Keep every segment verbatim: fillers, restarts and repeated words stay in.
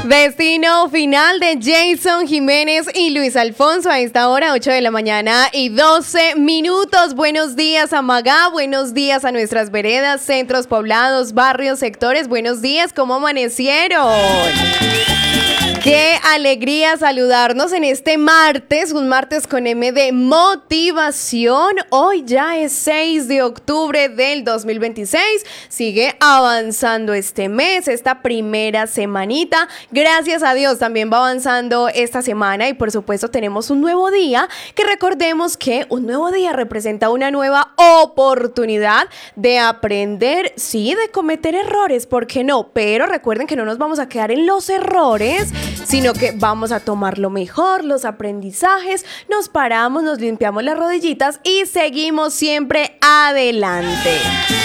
Destino final de Jason Jiménez y Luis Alfonso a esta hora, ocho de la mañana y doce minutos. Buenos días a Magá, buenos días a nuestras veredas, centros poblados, barrios, sectores. Buenos días, ¿cómo amanecieron? Qué alegría saludarnos en este martes, un martes con M de motivación. Hoy ya es seis de octubre del dos mil veintiséis. Sigue avanzando este mes, esta primera semanita. Gracias a Dios también va avanzando esta semana y por supuesto tenemos un nuevo día, que recordemos que un nuevo día representa una nueva oportunidad de aprender, sí, de cometer errores, ¿por qué no? Pero recuerden que no nos vamos a quedar en los errores, sino que vamos a tomar lo mejor, los aprendizajes, nos paramos, nos limpiamos las rodillitas y seguimos siempre adelante.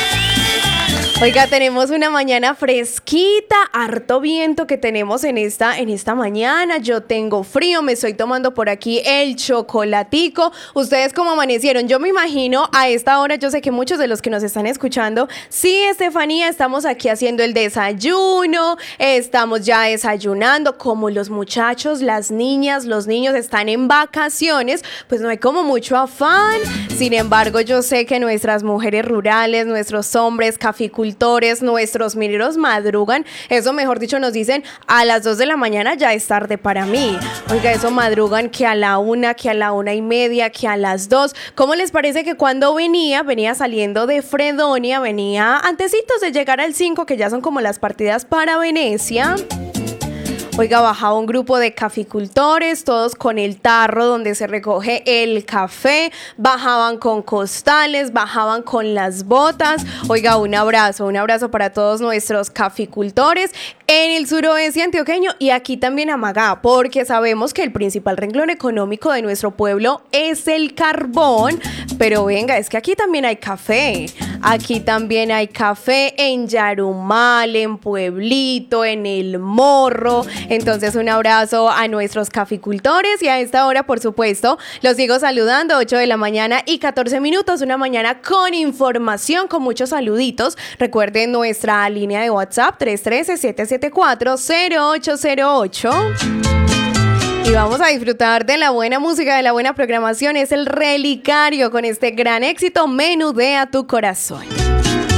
Oiga, tenemos una mañana fresquita, harto viento que tenemos en esta, en esta mañana. Yo tengo frío, me estoy tomando por aquí el chocolatico. ¿Ustedes cómo amanecieron? Yo me imagino a esta hora, yo sé que muchos de los que nos están escuchando, sí, Estefanía, estamos aquí haciendo el desayuno, estamos ya desayunando, como los muchachos, las niñas, los niños están en vacaciones, pues no hay como mucho afán. Sin embargo, yo sé que nuestras mujeres rurales, nuestros hombres caficultores, nuestros mineros madrugan, eso mejor dicho nos dicen a las dos de la mañana ya es tarde para mí. Oiga, eso madrugan que a la una, que a la una y media, que a las dos. ¿Cómo les parece que cuando venía, venía saliendo de Fredonia, venía antecitos de llegar al cinco, que ya son como las partidas para Venecia? Oiga, bajaba un grupo de caficultores, todos con el tarro donde se recoge el café, bajaban con costales, bajaban con las botas. Oiga, un abrazo, un abrazo para todos nuestros caficultores en el suroeste antioqueño y aquí también a Magá, porque sabemos que el principal renglón económico de nuestro pueblo es el carbón, pero venga, es que aquí también hay café, aquí también hay café en Yarumal, en Pueblito, en El Morro. Entonces un abrazo a nuestros caficultores y a esta hora, por supuesto, los sigo saludando, ocho de la mañana y catorce minutos, una mañana con información, con muchos saluditos. Recuerden nuestra línea de WhatsApp tres uno tres, siete siete cuatro, cero ocho cero ocho. Y vamos a disfrutar de la buena música, de la buena programación. Es el Relicario con este gran éxito, Menudea tu corazón.